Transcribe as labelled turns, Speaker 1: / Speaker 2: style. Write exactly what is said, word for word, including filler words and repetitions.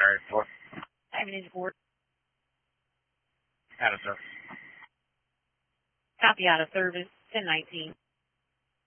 Speaker 1: Alright, four.
Speaker 2: Diamond engine four.
Speaker 1: Out of service.
Speaker 2: Copy out of service. ten nineteen.